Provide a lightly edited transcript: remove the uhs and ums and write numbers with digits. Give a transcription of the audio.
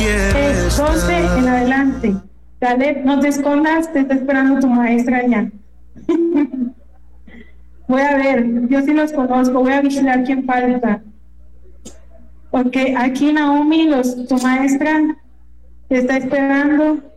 12 en adelante. Caleb, no te escondas, te está esperando tu maestra allá. Voy a ver, yo sí los conozco, voy a vigilar quién falta. Porque aquí Naomi, tu maestra, te está esperando.